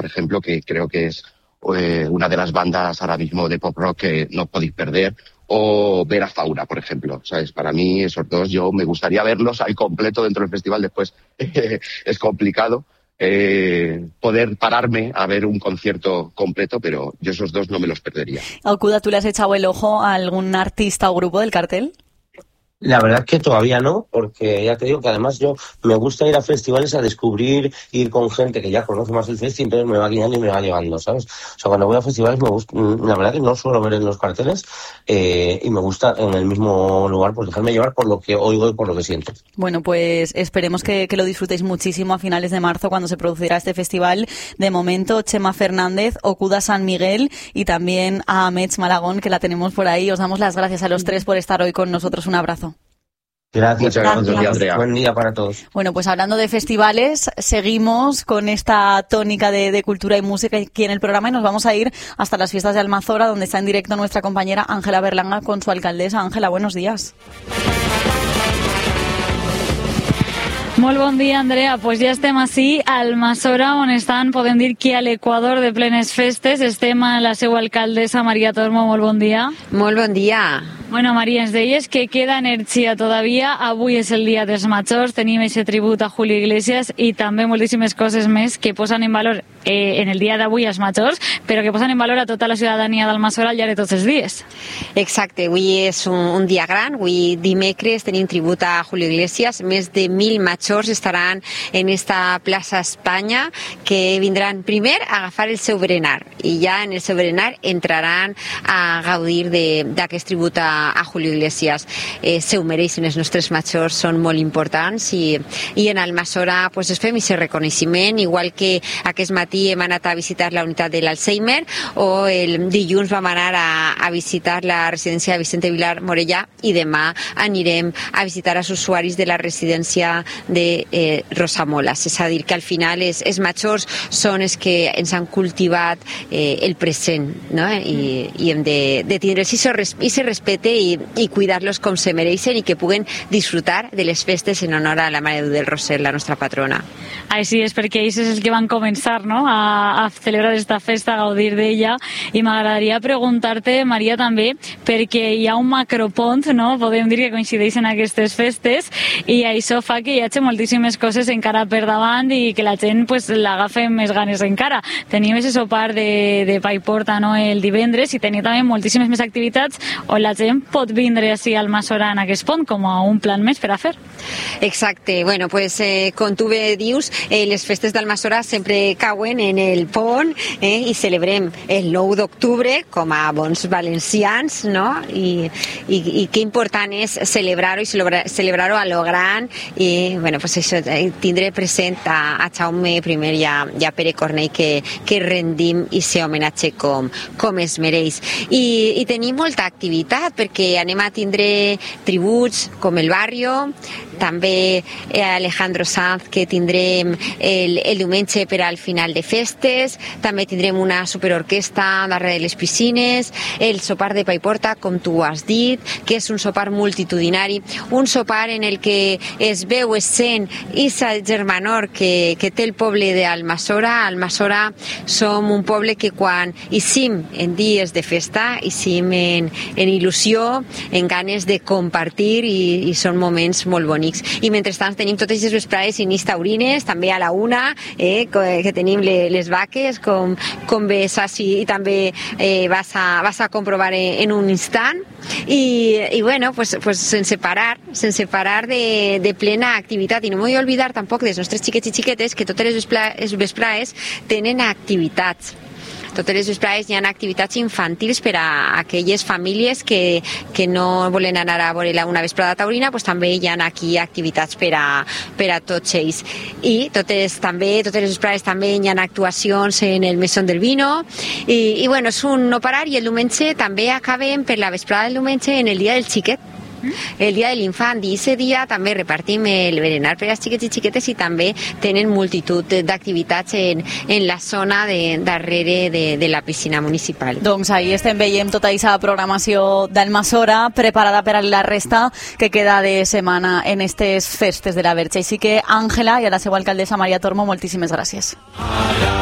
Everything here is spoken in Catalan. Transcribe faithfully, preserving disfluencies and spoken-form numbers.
ejemplo, que creo que es eh, una de las bandas ahora mismo de pop rock que no podéis perder, o ver a Fauna, por ejemplo, ¿sabes? Para mí esos dos, yo me gustaría verlos al completo dentro del festival, después es complicado eh, poder pararme a ver un concierto completo, pero yo esos dos no me los perdería. Alcuda, ¿tú le has echado el ojo a algún artista o grupo del cartel? La verdad es que todavía no, porque ya te digo que además yo me gusta ir a festivales a descubrir, ir con gente que ya conoce más el festival, entonces me va guiando y me va llevando, ¿sabes? O sea, cuando voy a festivales me gusta, la verdad que no suelo ver en los carteles eh, y me gusta en el mismo lugar pues dejarme llevar por lo que oigo y por lo que siento. Bueno, pues esperemos que, que lo disfrutéis muchísimo a finales de marzo cuando se producirá este festival. De momento, Chema Fernández, Okuda San Miguel y también a Amets Malagón, que la tenemos por ahí. Os damos las gracias a los tres por estar hoy con nosotros. Un abrazo. Gracias, Muchas gracias, gracias. Andrea. Buen día para todos. Bueno, pues hablando de festivales, seguimos con esta tónica de, de cultura y música aquí en el programa y nos vamos a ir hasta las fiestas de Almazora, donde está en directo nuestra compañera Ángela Berlanga con su alcaldesa. Ángela, buenos días. Molt bon dia, Andrea. Pues ja estem ací a Almassora, on estan, podem dir que a l'Equador de plenes festes. Estem a la seva alcaldessa, Maria Tormo. Molt bon dia. Molt bon dia. Bueno, Maria, ens deies que queda energia todavía. Avui és el dia dels majors, tenim aquest tribut a Julio Iglesias i també moltíssimes coses més que posen en valor eh, en el dia d'avui als majors, però que posen en valor a tota la ciutadania d'Almassora al llarg de tots els dies. Exacte, avui és un, un dia gran. Avui dimecres tenim tribut a Julio Iglesias. Més de mil majors estaran en esta plaça Espanya, que vindran primer a agafar el seu berenar i ja en el seu berenar entraran a gaudir d'aquest tribut a a Julio Iglesias. Eh, se ho mereixen, els nostres majors són molt importants i, i en Almassora pues, es fem aquest reconeixement, igual que aquest matí hem anat a visitar la unitat de l'Alzheimer o el dilluns vam anar a, a visitar la residència de Vicente Vilar Morellà i demà anirem a visitar els usuaris de la residència de eh, Rosamolas. És a dir, que al final els, els majors són els que ens han cultivat eh, el present, no? I, i hem de, de tindre aquest respecte i, i cuidar-los com se mereixen i que puguen disfrutar de les festes en honor a la Mare de Déu del Roser, la nostra patrona. Així és, perquè ells és els que van començar, no?, a, a celebrar aquesta festa, a gaudir d'ella, i m'agradaria preguntar-te, Maria, també, perquè hi ha un macropont, no?, podem dir que coincideixen aquestes festes, i això fa que hi hagi moltíssimes coses encara per davant i que la gent pues, l'agafa més ganes encara. Tenim aquest sopar de, de pa i porta, no?, el divendres, i tenim també moltíssimes més activitats on la gent pot vindre així al Almassora en aquest pont com a un plan més per a fer. Exacte. Bueno, pues eh, com tu bé dius, eh, les festes d'Almassora sempre cauen en el pont eh, i celebrem el nou d'octubre com a bons valencians, no? I, i, i que important és celebrar-ho i celebrar-ho a lo gran i, bueno, pues això, eh, tindré present a, a Jaume I i a, i a Pere Cornell que, que rendim i se homenatge com, com es mereix. I, i tenim molta activitat perquè anem a tindre tributs com el Barrio, també eh, Alejandro Sanz, que tindrem el, el diumenge per al final de festes, també tindrem una superorquestra darrere de les piscines, el sopar de pa i porta, com tu has dit, que és un sopar multitudinari, un sopar en el que es veu, es sent esa germanor que, que té el poble d'Almassora. Almassora som un poble que quan ixim en dies de festa, ixim en, en il·lusió, en ganes de compartir i, i són moments molt bonics. I mentrestant tenim totes les vesprades i nits taurines, també a la una, eh, que tenim les, les vaques, com, com bé saps i també eh, vas, a, vas a comprovar en un instant. I, i bueno, pues, pues sense parar, sense parar de, de plena activitat. I no m'ho vull oblidar tampoc dels nostres xiquets i xiquetes, que totes les vesprades tenen activitats. Totes les vesprades hi ha activitats infantils per a aquelles famílies que, que no volen anar a veure una vesprada taurina, pues també hi ha aquí activitats per a, per a tots ells. I totes, també, totes les vesprades també hi ha actuacions en el Mesón del Vino i, i bueno, és un no parar. I el diumenge també acabem per la vesprada del diumenge en el dia del xiquet, el dia de l'infant, i aquest dia també repartim el berenar per als xiquets i xiquetes i també tenen multitud d'activitats en, en la zona de, darrere de, de la piscina municipal. Doncs ahí estem veient tota aquesta programació d'Almassora preparada per a la resta que queda de setmana en aquestes festes de la Verge. Així que, Àngela, i a la seva alcaldessa Maria Tormo, moltíssimes gràcies.